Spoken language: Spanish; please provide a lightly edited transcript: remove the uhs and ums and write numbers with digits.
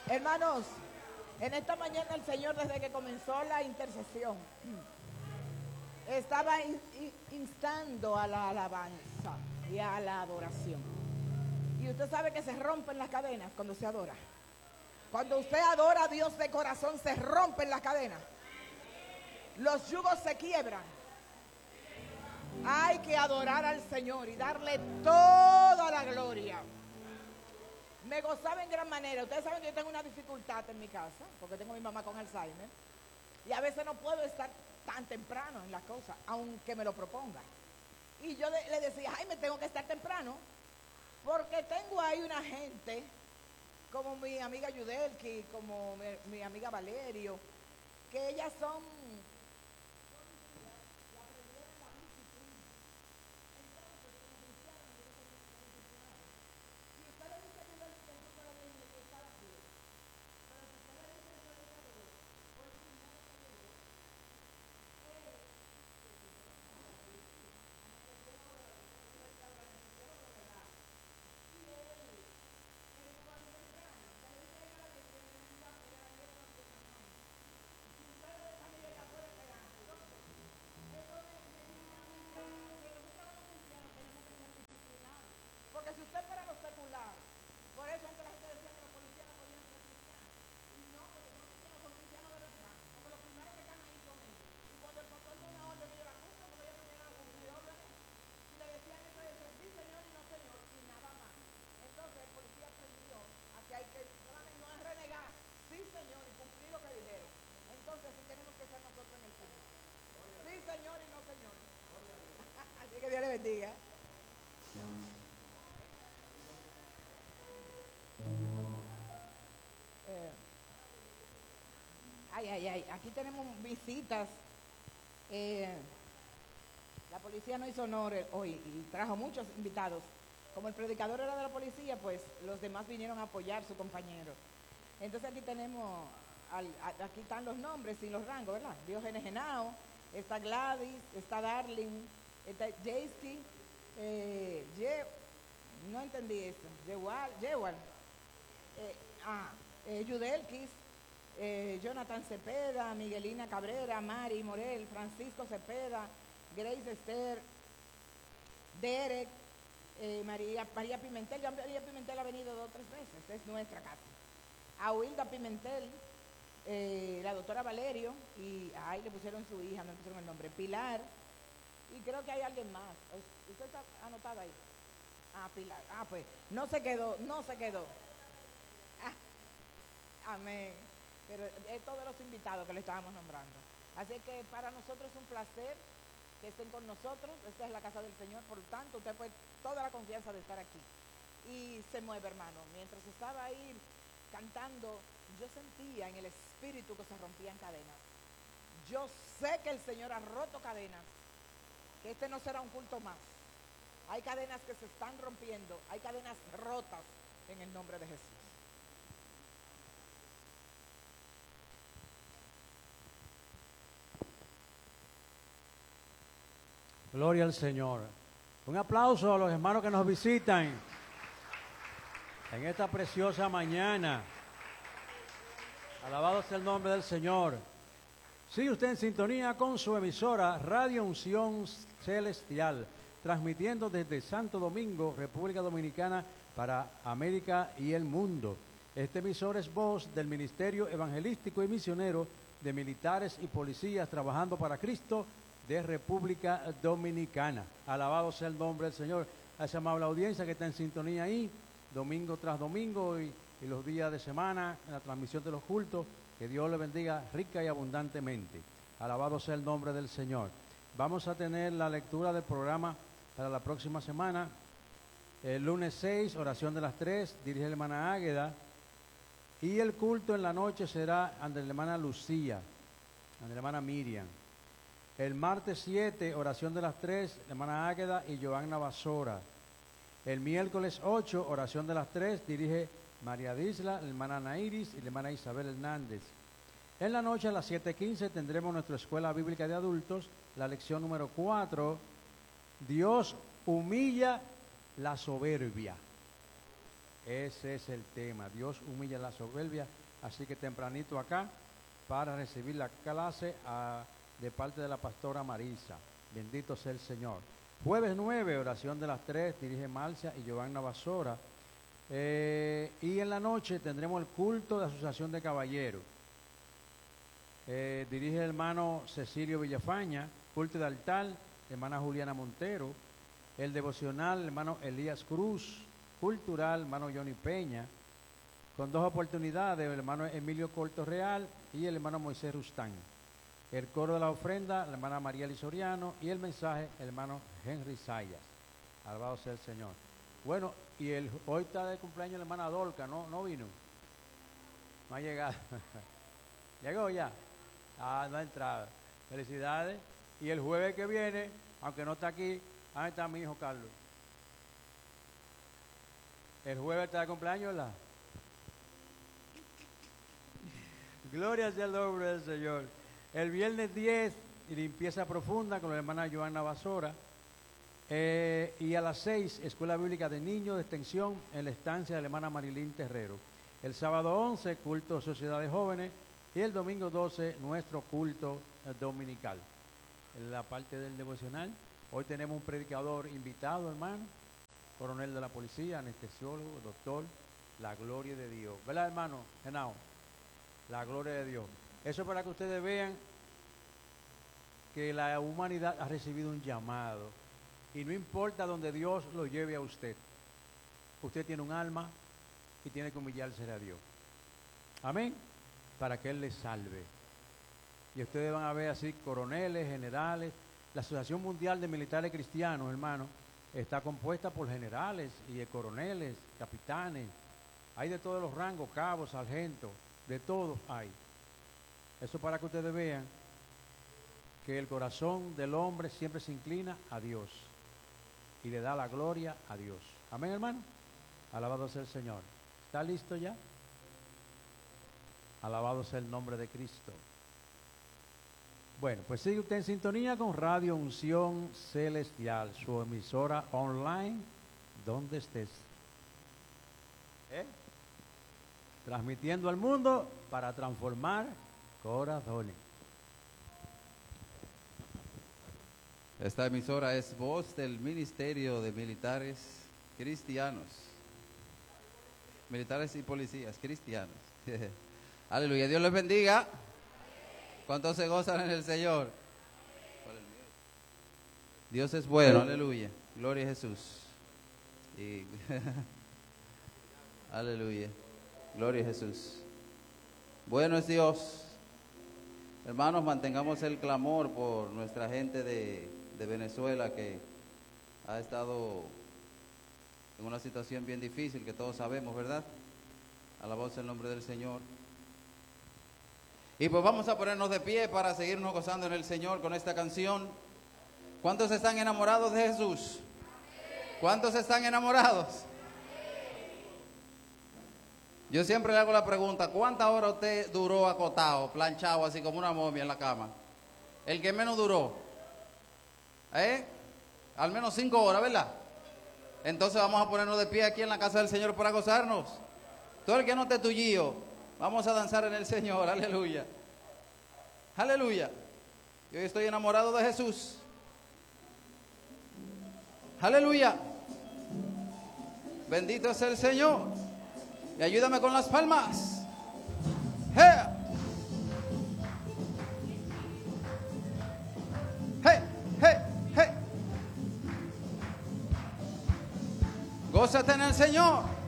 Hermanos, en esta mañana el Señor, desde que comenzó la intercesión, estaba instando a la alabanza y a la adoración. Y usted sabe que se rompen las cadenas cuando se adora. Cuando usted adora a Dios de corazón, se rompen las cadenas. Los yugos se quiebran. Hay que adorar al Señor y darle toda la gloria. Me gozaba en gran manera. Ustedes saben que yo tengo una dificultad en mi casa, porque tengo a mi mamá con Alzheimer. Y a veces no puedo estar tan temprano en las cosas, aunque me lo proponga. Y yo le decía, ay, me tengo que estar temprano, porque tengo ahí una gente, como mi amiga Yudelki, como mi amiga Valerio, que ellas son... Porque si usted fuera lo secular, por eso antes la gente decía que los policías no podían ser cristianos. Y no, porque no son cristianos de verdad. Porque los primeros que están ahí son ellos. Y cuando el pastor dio una orden, ellos la cumplen, porque ellos tenían la cumplir órdenes. Y le decían eso, decían, sí señor y no señor, y nada más. Entonces el policía aprendió a que hay que, solamente no es renegar, sí señor, y cumplir lo que dijeron. Entonces sí tenemos que ser nosotros en el Señor. Sí señor y no señor. Así que Dios le bendiga. Aquí tenemos visitas. La policía no hizo honor hoy y trajo muchos invitados. Como el predicador era de la policía, pues los demás vinieron a apoyar a su compañero. Entonces aquí tenemos, aquí están los nombres y los rangos, ¿verdad? Diógenes Genao, está Gladys, está Darling, está Jaycee, no entendí eso, Yewal, Yudelkis, Jonathan Cepeda, Miguelina Cabrera, Mari Morel, Francisco Cepeda, Grace Esther, Derek, María Pimentel. María Pimentel ha venido 2 o 3 veces, es nuestra casa. A Wilda Pimentel, la doctora Valerio, y ahí le pusieron su hija, no le pusieron el nombre, Pilar, y creo que hay alguien más. ¿Usted está anotado ahí? Pilar. Pues no se quedó. Amén. Pero es todos los invitados que le estábamos nombrando. Así que para nosotros es un placer que estén con nosotros. Esta es la casa del Señor, por lo tanto usted puede toda la confianza de estar aquí. Y se mueve, hermano. Mientras estaba ahí cantando, yo sentía en el espíritu que se rompían cadenas. Yo sé que el Señor ha roto cadenas, que este no será un culto más. Hay cadenas que se están rompiendo, hay cadenas rotas en el nombre de Jesús. Gloria al Señor. Un aplauso a los hermanos que nos visitan en esta preciosa mañana. Alabado sea el nombre del Señor. Sigue usted en sintonía con su emisora Radio Unción Celestial, transmitiendo desde Santo Domingo, República Dominicana, para América y el mundo. Este emisor es voz del Ministerio Evangelístico y Misionero de Militares y Policías Trabajando para Cristo de República Dominicana. Alabado sea el nombre del Señor. A esa amable audiencia que está en sintonía ahí, domingo tras domingo y los días de semana, en la transmisión de los cultos, que Dios le bendiga rica y abundantemente. Alabado sea el nombre del Señor. Vamos a tener la lectura del programa para la próxima semana. El lunes 6, oración de las 3, dirige la hermana Águeda. Y el culto en la noche será ante la hermana Lucía, ante la hermana Miriam. El martes 7, oración de las 3, la hermana Águeda y Joanna Basora. El miércoles 8, oración de las 3, dirige María Disla, la hermana Nairis y la hermana Isabel Hernández. En la noche a las 7:15 tendremos nuestra escuela bíblica de adultos, la lección número 4, Dios humilla la soberbia. Ese es el tema. Dios humilla la soberbia, así que tempranito acá para recibir la clase de parte de la pastora Marisa. Bendito sea el Señor. Jueves 9, oración de las 3, dirige Marcia y Giovanna Basora. Y en la noche tendremos el culto de Asociación de Caballeros. Dirige el hermano Cecilio Villafaña, culto de altar, hermana Juliana Montero, el devocional, hermano Elías Cruz, cultural, hermano Johnny Peña, con 2 oportunidades, el hermano Emilio Corto Real y el hermano Moisés Rustán. El coro de la ofrenda, la hermana María Soriano, y el mensaje, el hermano Henry Sayas. Alabado sea el Señor. Bueno, y hoy está de cumpleaños la hermana Dolca, ¿no vino? No ha llegado. ¿Llegó ya? No ha entrado. Felicidades. Y el jueves que viene, aunque no está aquí, ahí está mi hijo Carlos. El jueves está de cumpleaños, ¿verdad? Gloria sea el nombre del Señor. El viernes 10, limpieza profunda con la hermana Joana Basora. Y a las 6, Escuela Bíblica de Niños de Extensión en la estancia de la hermana Marilín Terrero. El sábado 11, culto Sociedad de Jóvenes. Y el domingo 12, nuestro culto dominical. En la parte del devocional, hoy tenemos un predicador invitado, hermano, coronel de la policía, anestesiólogo, doctor, la gloria de Dios. ¿Verdad, hermano? Genao, la gloria de Dios. Eso para que ustedes vean que la humanidad ha recibido un llamado. Y no importa donde Dios lo lleve a usted. Usted tiene un alma y tiene que humillarse a Dios. Amén. Para que Él les salve. Y ustedes van a ver así coroneles, generales. La Asociación Mundial de Militares Cristianos, hermano, está compuesta por generales y de coroneles, capitanes. Hay de todos los rangos, cabos, sargentos, de todos hay. Eso para que ustedes vean que el corazón del hombre siempre se inclina a Dios y le da la gloria a Dios. Amén, hermano. Alabado sea el Señor. ¿Está listo ya? Alabado sea el nombre de Cristo. Bueno, pues sigue usted en sintonía con Radio Unción Celestial, su emisora online, donde estés. Transmitiendo al mundo para transformar corazones. Esta emisora es voz del Ministerio de Militares Cristianos. Militares y policías cristianos. Aleluya. Dios les bendiga. ¿Cuántos se gozan en el Señor? Dios es bueno. Aleluya. Gloria a Jesús. Y aleluya. Gloria a Jesús. Bueno es Dios. Hermanos, mantengamos el clamor por nuestra gente de Venezuela, que ha estado en una situación bien difícil, que todos sabemos, ¿verdad? Alabado sea el nombre del Señor. Y pues vamos a ponernos de pie para seguirnos gozando en el Señor con esta canción. ¿Cuántos están enamorados de Jesús? ¿Cuántos están enamorados? Yo siempre le hago la pregunta, ¿cuántas horas usted duró acotado, planchado, así como una momia en la cama? El que menos duró. Al menos 5 horas, ¿verdad? Entonces vamos a ponernos de pie aquí en la casa del Señor para gozarnos. Todo el que no esté tuyo, vamos a danzar en el Señor, aleluya. Aleluya. Yo estoy enamorado de Jesús. Aleluya. Bendito es el Señor. Y ayúdame con las palmas. ¡Hey! ¡Hey! ¡Hey! ¡Hey! Gózate en el Señor.